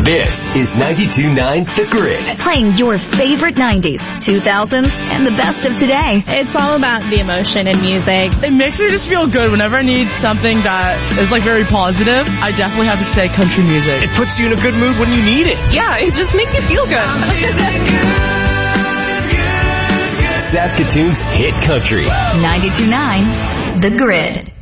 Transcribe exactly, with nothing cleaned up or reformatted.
This is ninety-two point nine The Grid. Playing your favorite nineties, two thousands, and the best of today. It's all about the emotion in music. It makes me just feel good. Whenever I need something that is like very positive, I definitely have to say country music. It puts you in a good mood when you need it. Yeah, it just makes you feel good. Saskatoon's hit country. ninety-two point nine The Grid.